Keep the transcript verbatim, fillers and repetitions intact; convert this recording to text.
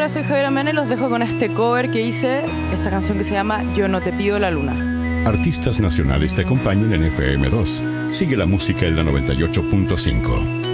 Hola, soy Javier Amena y los dejo con este cover que hice, esta canción que se llama Yo no te pido la luna. Artistas nacionales te acompañan en F M dos. Sigue la música en la noventa y ocho punto cinco.